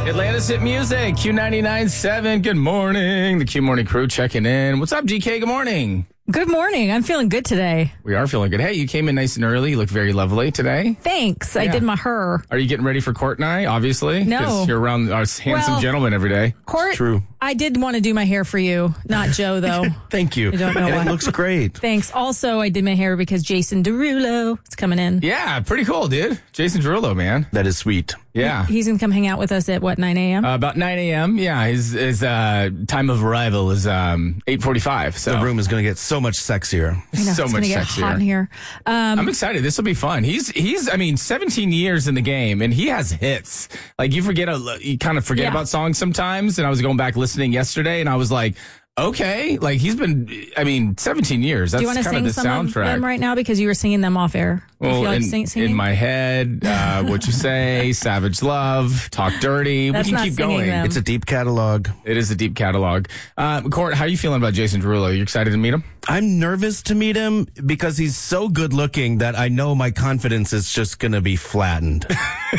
Atlantis Hit Music, Q99.7. Good morning. The Q Morning crew checking in. What's up, GK? Good morning. Good morning. I'm feeling good today. We are feeling good. Hey, you came in nice and early. You look very lovely today. Thanks. I did my hair. Are you getting ready for Court and I, obviously? No. 'Cause you're around our handsome gentlemen every day. Court, True. I did want to do my hair for you, not Joe, though. Thank you. I don't know and why. it looks great. Thanks. Also, I did my hair because Jason Derulo is coming in. Yeah, pretty cool, dude. Jason Derulo, man. That is sweet. Yeah. He's going to come hang out with us at, 9 a.m.? About 9 a.m. Yeah, his time of arrival is 8:45. So The room is going to get so much sexier. I know, so it's much gonna get sexier. hot in here. I'm excited. This will be fun. He's 17 years in the game, and he has hits. Like you kind of forget Yeah. about songs sometimes. And I was going back listening yesterday, and I was like, okay, like he's been, 17 years. That's Do you want to kind sing of the some soundtrack. of them right now? Because you were singing them off air. You Well, feel like in singing? my head, What You Say, Savage Love, Talk Dirty. That's we can not keep singing going. them. It's a deep catalog. It is a deep catalog. Court, how are you feeling about Jason Derulo? You excited to meet him? I'm nervous to meet him because he's so good looking that I know my confidence is just going to be flattened.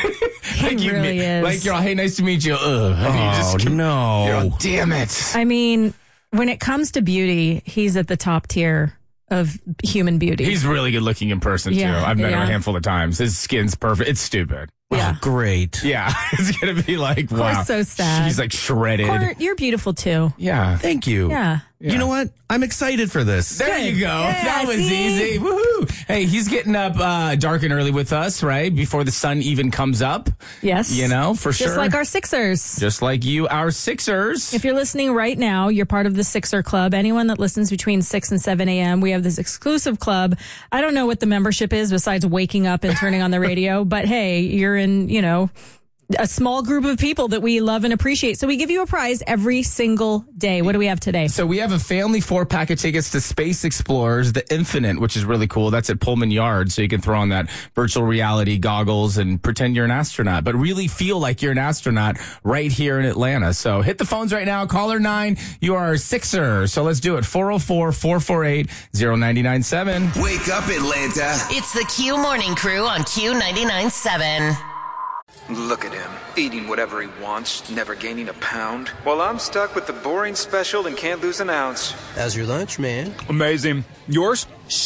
He really is. Like you're all, hey, nice to meet you. Ugh. No. You're all, damn it. I mean, when it comes to beauty, he's at the top tier of human beauty. He's really good looking in person, too. Yeah, I've met him a yeah. handful of times. His skin's perfect. It's stupid. Yeah. Oh, great. Yeah. It's going to be like, wow. so sad. He's like shredded. Court, you're beautiful too. Yeah. Thank you. Yeah. You know what? I'm excited for this. There you go. Yeah, that was see? easy. Woohoo. Hey, he's getting up dark and early with us, right? Before the sun even comes up. Yes. You know, for sure. Just like our Sixers. Just like you, our Sixers. If you're listening right now, you're part of the Sixer Club. Anyone that listens between 6 and 7 a.m., we have this exclusive club. I don't know what the membership is besides waking up and turning on the radio, but hey, you're in, a small group of people that we love and appreciate. So we give you a prize every single day. What do we have today? So we have a family 4-pack of tickets to Space Explorers, the Infinite, which is really cool. That's at Pullman Yard. So you can throw on that virtual reality goggles and pretend you're an astronaut, but really feel like you're an astronaut right here in Atlanta. So hit the phones right now. Caller 9, you are a Sixer. So let's do it. 404-448-0997. Wake up, Atlanta. It's the Q Morning Crew on Q99.7. Look at him, eating whatever he wants, never gaining a pound. While I'm stuck with the boring special and can't lose an ounce. How's your lunch, man? Amazing. Yours?